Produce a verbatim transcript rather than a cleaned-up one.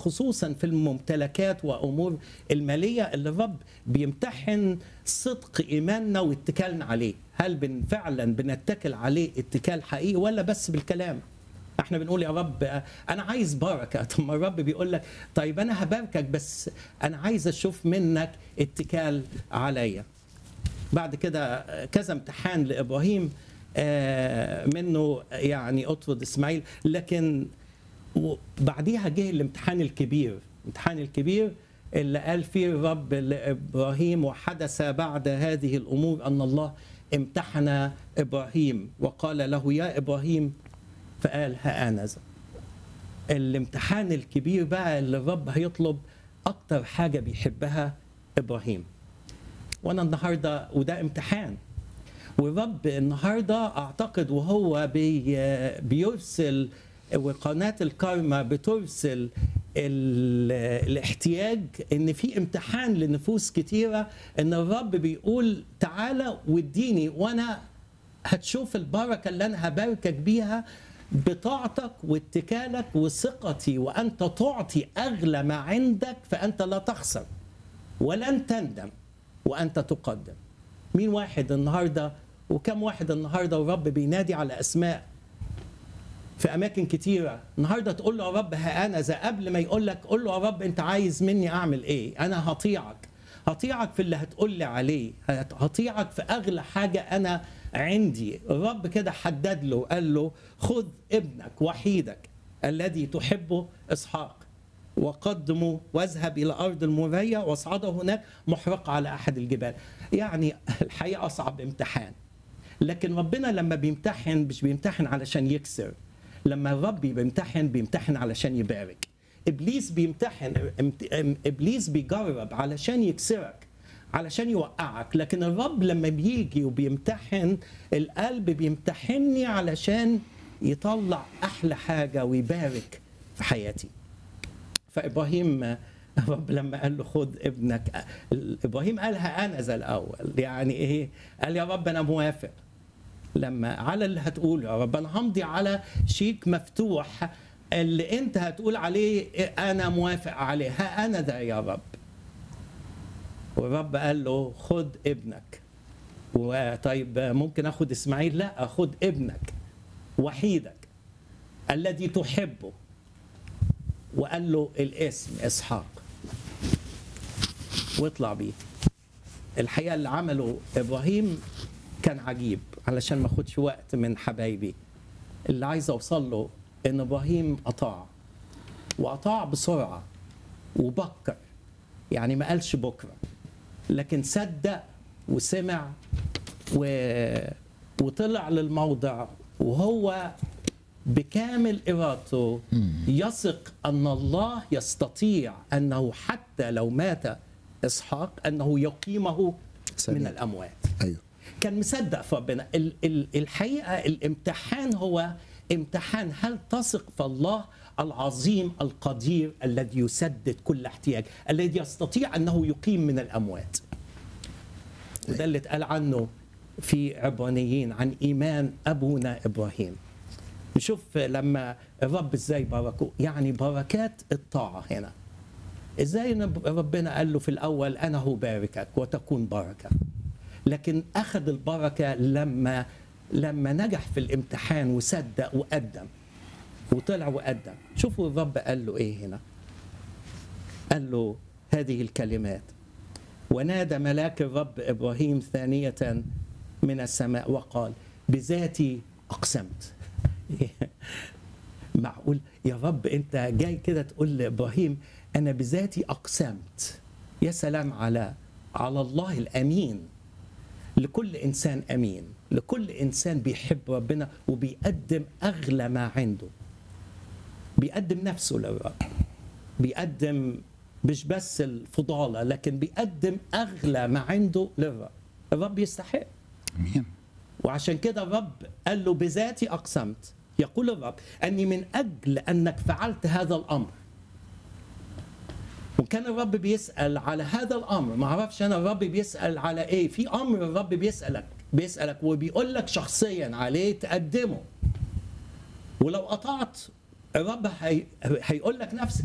خصوصا في الممتلكات وأمور المالية اللي الرب بيمتحن صدق إيماننا واتكالنا عليه. هل بن فعلا بنتكل عليه اتكال حقيقي ولا بس بالكلام؟ احنا بنقول يا رب انا عايز بركه، طب ما الرب بيقول لك طيب انا هباركك بس انا عايز اشوف منك اتكال عليا. بعد كده كذا امتحان لابراهيم منه يعني اطرد اسماعيل، لكن بعديها جه الامتحان الكبير، الامتحان الكبير اللي قال فيه الرب لابراهيم: وحدث بعد هذه الامور ان الله امتحن ابراهيم وقال له يا ابراهيم، فقال ها أنا ذا. الامتحان الكبير بقى اللي الرب هيطلب أكتر حاجة بيحبها إبراهيم. وأنا النهاردة وده امتحان، والرب النهاردة أعتقد وهو بي بيرسل وقناة الكارما بترسل الاحتياج إن في امتحان لنفوس كتيرة، إن الرب بيقول تعالى واديني وأنا هتشوف البركة اللي أنا هباركك بيها بطاعتك واتكالك وثقتي، وأنت تعطي أغلى ما عندك فأنت لا تخسر ولن تندم وأنت تقدم. مين واحد النهاردة وكم واحد النهاردة والرب بينادي على أسماء في أماكن كتيرة النهاردة تقول له يا رب ها أنا ذا، قبل ما يقول لك قول له يا رب أنت عايز مني أعمل إيه؟ أنا هطيعك، هطيعك في اللي هتقول لي عليه، هطيعك في أغلى حاجة أنا عندي. الرب كده حدد له قال له خذ ابنك وحيدك الذي تحبه إسحاق وقدمه واذهب إلى أرض المورية واصعده هناك محرقة على أحد الجبال. يعني الحقيقة أصعب امتحان، لكن ربنا لما بيمتحن مش بيمتحن علشان يكسر، لما الرب بيمتحن بيمتحن علشان يبارك. إبليس بيمتحن، إبليس بيجرب علشان يكسرك علشان يوقعك، لكن الرب لما بيجي وبيمتحن القلب بيمتحني علشان يطلع أحلى حاجة ويبارك في حياتي. فإبراهيم الرب لما قال له خذ ابنك، إبراهيم قالها أنا ذا الأول، يعني إيه؟ قال يا رب أنا موافق لما على اللي هتقول يا رب، أنا همضي على شيك مفتوح اللي أنت هتقول عليه أنا موافق عليه، ها أنا ذا يا رب. والرب قال له خد ابنك. وطيب ممكن اخد اسماعيل؟ لا، خد ابنك وحيدك الذي تحبه، وقال له الاسم اسحاق واطلع بيه. الحقيقه اللي عمله ابراهيم كان عجيب، علشان ما اخدش وقت من حبايبي. اللي عايز اوصل له ان ابراهيم اطاع، واطاع بسرعه وبكر، يعني ما قالش بكره، لكن صدق وسمع و... وطلع للموضع وهو بكامل إرادته يثق أن الله يستطيع أنه حتى لو مات إسحاق أنه يقيمه من الأموات. أيوه. كان مصدق في ربنا. ال... ال... الحقيقة الامتحان هو امتحان هل تثق في الله العظيم القدير الذي يسدد كل احتياج، الذي يستطيع أنه يقيم من الأموات. وده اللي اتقال عنه في عبرانيين عن إيمان أبونا إبراهيم. نشوف لما الرب إزاي باركه، يعني بركات الطاعة هنا. إزاي ربنا قال له في الأول أنا هو باركك وتكون بركة، لكن أخذ البركة لما لما نجح في الامتحان وصدق وقدم وطلع وقدم. شوفوا الرب قال له ايه هنا، قال له هذه الكلمات: ونادى ملاك الرب ابراهيم ثانية من السماء وقال بذاتي اقسمت. معقول يا رب انت جاي كده تقول لابراهيم انا بذاتي اقسمت؟ يا سلام على على الله الامين، لكل انسان امين، لكل انسان بيحب ربنا وبيقدم اغلى ما عنده، بيقدم نفسه للرب، بيقدم مش بس الفضالة لكن بيقدم أغلى ما عنده للرب. الرب يستحق. أمين. وعشان كده الرب قال له بذاتي أقسمت، يقول الرب أني من أجل أنك فعلت هذا الأمر. وكان الرب بيسأل على هذا الأمر، ما أعرفش أنا الرب بيسأل على إيه، في أمر الرب بيسألك بيسألك وبيقول لك شخصيا عليه تقدمه، ولو قطعت الرب هي... هيقول لك نفس